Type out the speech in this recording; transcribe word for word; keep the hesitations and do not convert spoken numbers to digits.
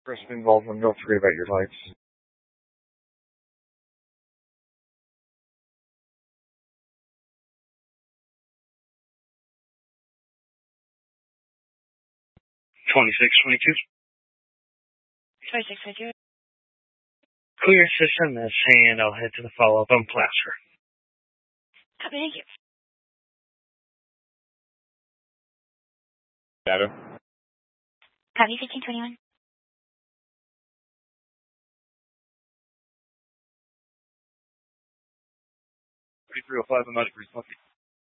person involved and don't forget about your lights. twenty-six twenty-two. twenty-six twenty-two. Clear system this, and I'll head to the follow-up on Placer. Copy, thank you. Shadow. Copy, fifteen twenty-one. three three oh five, I'm out of Grease Monkey.